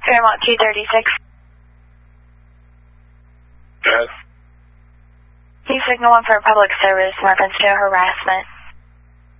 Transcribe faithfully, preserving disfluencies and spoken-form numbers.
Fairmont two thirty-six. Yes. You signal one for public service in reference to harassment.